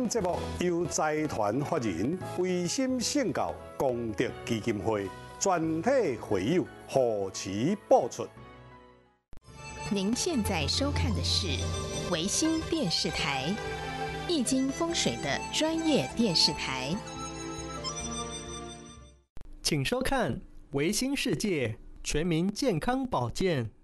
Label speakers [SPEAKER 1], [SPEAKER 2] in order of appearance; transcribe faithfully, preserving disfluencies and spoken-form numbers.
[SPEAKER 1] 节目由财团法人维新圣教功德基金会全体会友护持播出。
[SPEAKER 2] 您现在收看的是维新电视台，易经风水的专业电视台。
[SPEAKER 3] 请收看维新世界全民健康保健。